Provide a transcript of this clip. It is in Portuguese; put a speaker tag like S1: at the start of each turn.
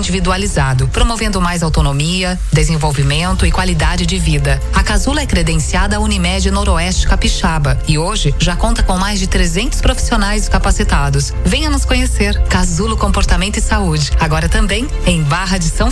S1: individualizado, promovendo mais autonomia, desenvolvimento e qualidade de vida. A Casulo é credenciada à Unimed Noroeste Capixaba e hoje já conta com mais de 300 profissionais capacitados. Venha nos conhecer. Casulo Comportamento e Saúde, agora também em Barra de São